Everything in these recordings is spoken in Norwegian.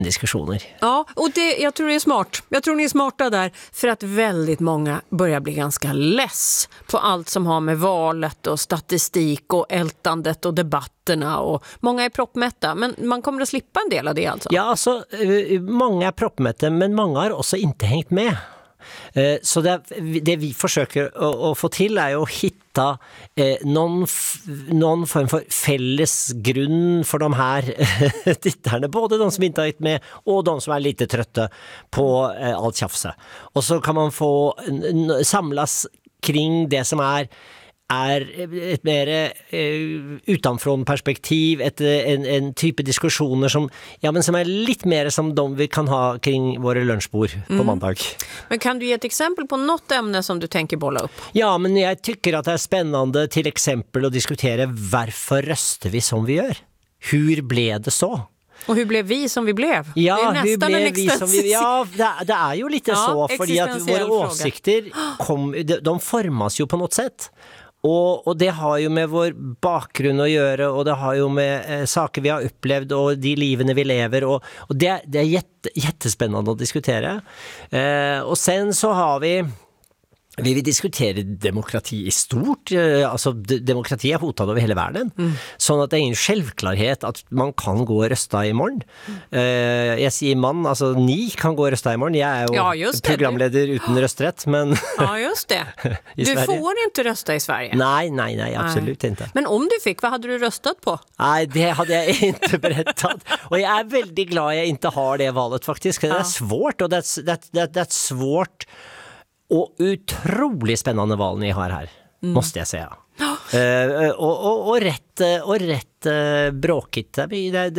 diskussioner. Ja, och jag tror det är smart. Jag tror ni är smarta där för att väldigt många börjar bli ganska less på allt som har med valet och statistik och ältandet och debatterna och många är proppmätta, men man kommer att slippa en del av det alltså. Ja, alltså många är proppmätta, men många har också inte hängt med. Så det vi försöker att få till är ju att hitta någon form för felles grund för de här tittarna, både de som inte har hängt med och de som är lite trötta på allt tjafse. Och så kan man få samlas kring det som är ett mer utanfrån perspektiv, en typ av diskussioner som är lite mer som de vi kan ha kring våra lunchbord på mandag. Men kan du ge ett exempel på något ämne som du tänker bolla upp? Ja, men jag tycker att det är spännande till exempel att diskutera varför röstar vi som vi gör? Hur blev det så? Och hur blev vi som vi blev? Ja, det är hur nästan blev en vi som vi... Ja, det är ju lite så, för att våra åsikter de formas ju på något sätt. Och det har ju med vår bakgrund att göra, och det har ju med saker vi har upplevt och de liven vi lever, och det är jättespännande att diskutera. Och sen så har vi vill diskutera demokrati i stort. Alltså demokrati är hotad över hela världen. Så att det är en självklarhet att man kan gå och rösta imorgon. Jag säger man, alltså ni kan gå och rösta imorgon. Jag är ju programledare utan rösträtt, men ja, just det. Du Sverige. Får inte rösta i Sverige. Nej, absolut inte. Men om du fick, vad hade du röstat på? Nej, det hade jag inte berättat. Och jag är väldigt glad jag inte har det valet faktiskt. Det är svårt, och det är svårt och otroligt spännande val ni har här, måste jag säga. Och rätt bråkigt. Det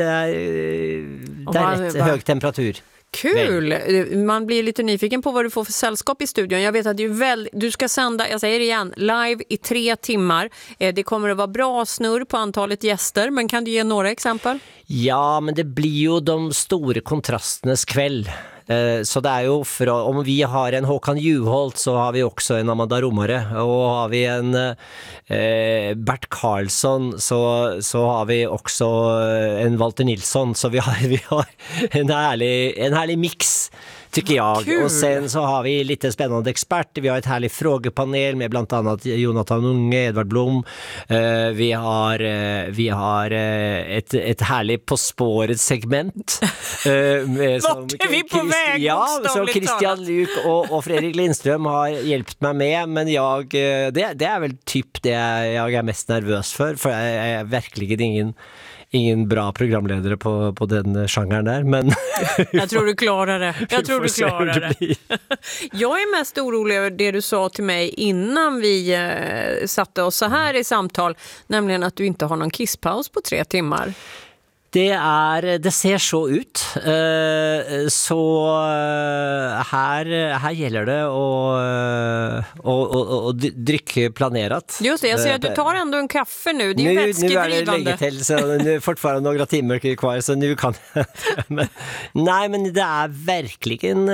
är rätt hög temperatur. Kul! Man blir lite nyfiken på vad du får för sällskap i studion. Jag vet att du ska sända, jag säger det igen, live i 3 timmar. Det kommer att vara bra snurr på antalet gäster, men kan du ge några exempel? Ja, men det blir ju de stora kontrasternas kväll. Så det är ju om vi har en Håkan Juholt, så har vi också en Amanda Romare, och har vi en Bert Karlsson, så har vi också en Walter Nilsson, så vi har en härlig mix, tycker jag. Kul. Och sen så har vi lite spännande experter. Vi har ett härligt frågepanel med bland annat Jonathan Unge, Edvard Blom. Vi har ett härligt På spåret segment. Vart är vi på väg? Ja, så Christian Luuk och Fredrik Lindström har hjälpt mig med, men det är väl typ det jag är mest nervös för jag är verkligen ingen bra programledare på den genren där, men jag tror du klarar det. Jag är mest orolig över det du sa till mig innan vi satte oss så här i samtal, nämligen att du inte har någon kisspaus på 3 timmar. Det ser så ut. Så här gäller det att dricka planerat. Just det, jag ser att du tar ändå en kaffe nu. Det är ju vätskedrivande. Nu är det länge till, så nu är fortfarande några timmar kvar, så nu kan men det är verkligen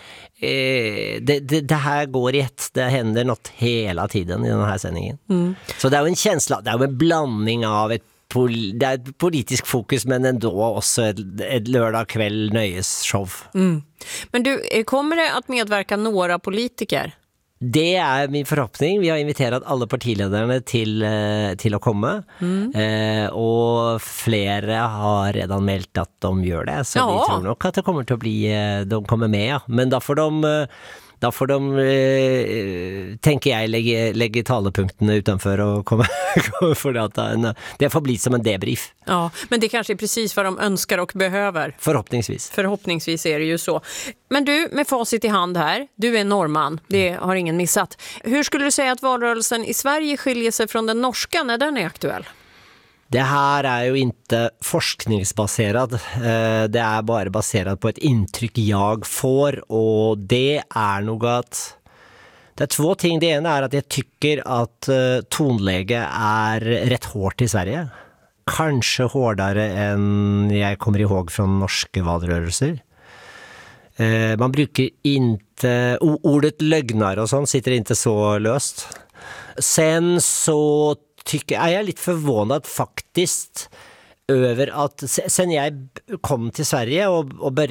det här går i ett. Det händer något hela tiden i den här sändningen. Så det är en känsla, det är en blandning av det är ett politisk fokus, men ändå också ett lördagkväll nöjesshow. Men du, kommer det att medverka några politiker? Det är min förhoppning. Vi har inviterat alla partiledarna till att komma. Och flera har redan meldt att de gör det. Så vi tror nog att det kommer att bli, de kommer med. Men då får de tänker jag lägga talepunktene utanför och komma för att det får bli som en debrief. Ja, men det kanske är precis vad de önskar och behöver. Förhoppningsvis är det ju så. Men du, med facit i hand här, du är norrman, det har ingen missat. Hur skulle du säga att valrörelsen i Sverige skiljer sig från den norska när den är aktuell? Det här är ju inte forskningsbaserat. Det är bara baserat på ett intryck jag får, och det är nog att det är 2 ting. Det ena är att jag tycker att tonläge är rätt hårt i Sverige. Kanske hårdare än jag kommer ihåg från norska valrörelser. Man brukar inte ordet lögnar och sånt sitter inte så löst. Sen så är jag lite förvånad faktiskt över att sen jag kom till Sverige och började